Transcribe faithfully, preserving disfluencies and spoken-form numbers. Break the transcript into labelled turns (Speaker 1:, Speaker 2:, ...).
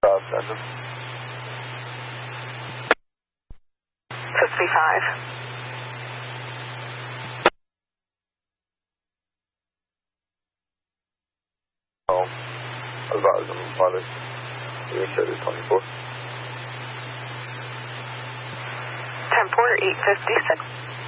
Speaker 1: Uh, engine.
Speaker 2: fifty-five.
Speaker 1: Oh, advise on pilot. Initiated twenty-four.
Speaker 2: ten four, eight fifty-six.